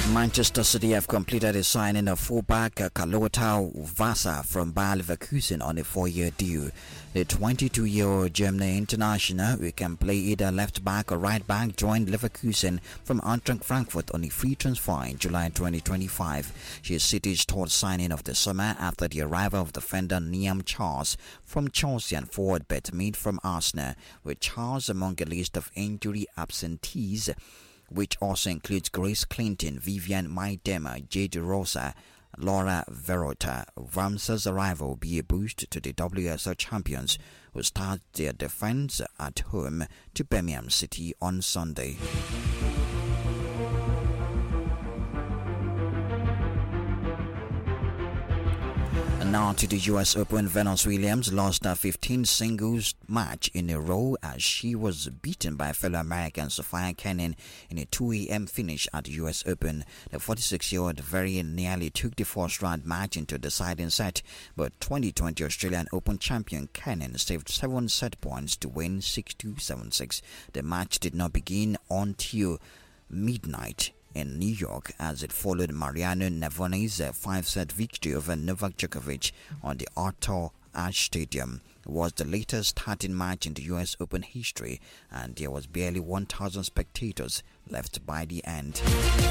Manchester City have completed the signing of fullback Carlota Vasa from Bayer Leverkusen on a 4-year deal. The 22-year-old German international, who can play either left back or right back, joined Leverkusen from Eintracht Frankfurt on a free transfer in July 2025. She is City's third signing of the summer after the arrival of defender Liam Charles from Chelsea and forward Bet Mead from Arsenal, with Charles among a list of injury absentees, which also includes Grace Clinton, Vivian Maidema, Jade Rosa, Laura Verota. Rams's arrival will be a boost to the WSL champions, who start their defense at home to Birmingham City on Sunday. And now to the US Open. Venus Williams lost her 15th singles match in a row as she was beaten by fellow American Sophia Kenin in a 2 a.m. finish at the US Open. The 46-year-old very nearly took the first round match into a deciding set, but 2020 Australian Open champion Kenin saved 7 set points to win 6-2, 7-6. The match did not begin until midnight in New York as it followed Mariano Navoni's 5-set victory over Novak Djokovic on the Arthur Ashe Stadium. It was the latest starting match in the US Open history, and there was barely 1,000 spectators left by the end.